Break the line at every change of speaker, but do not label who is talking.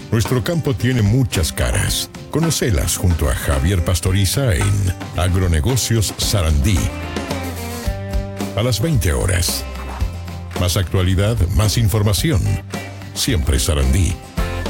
Nuestro campo tiene muchas caras. Conocelas junto a Javier Pastoriza en Agronegocios Sarandí. A las 20 horas. Más actualidad, más información. Siempre Sarandí.